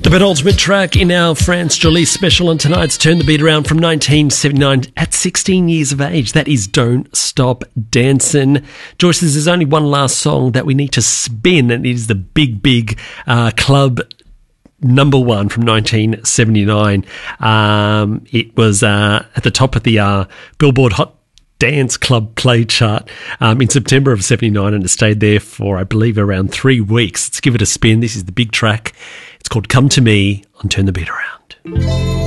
The penultimate track in our France Jolie special on tonight's Turn the Beat Around from 1979 at 16 years of age. That is Don't Stop Dancing. Joyce says there's only one last song that we need to spin, and it is the Big Club number one from 1979. It was at the top of the Billboard Hot Dance Club Play chart in September of 79, and it stayed there for, I believe, around 3 weeks. Let's give it a spin. This is the big track. It's called Come to Me on Turn the Beat Around.